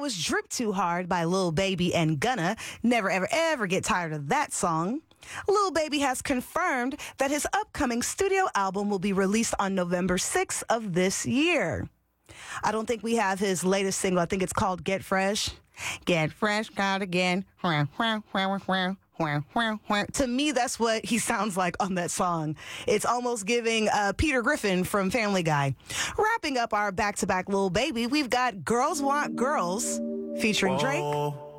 was Drip Too Hard by Lil Baby and Gunna. Never, ever, ever get tired of that song. Lil Baby has confirmed that his upcoming studio album will be released on November 6th of this year. I don't think we have his latest single. I think it's called Get Fresh. Get fresh, God again. To me, that's what he sounds like on that song. It's almost giving Peter Griffin from Family Guy. Wrapping up our back-to-back Lil Baby, we've got Girls Want Girls featuring Drake.